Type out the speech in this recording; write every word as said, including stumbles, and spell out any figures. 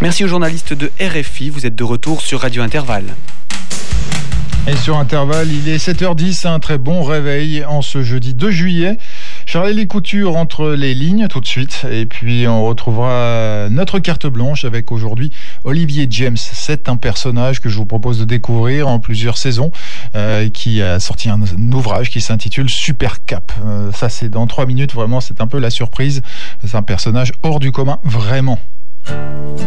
Merci aux journalistes de R F I, vous êtes de retour sur Radio Intervalle. Et sur Intervalle, il est sept heures dix, un très bon réveil en ce jeudi deux juillet. Charlie Couture entre les lignes tout de suite. Et puis on retrouvera notre carte blanche avec aujourd'hui Olivier James. C'est un personnage que je vous propose de découvrir en plusieurs saisons, euh, qui a sorti un, un ouvrage qui s'intitule Super Cap. Euh, ça c'est dans trois minutes, vraiment c'est un peu la surprise. C'est un personnage hors du commun, vraiment.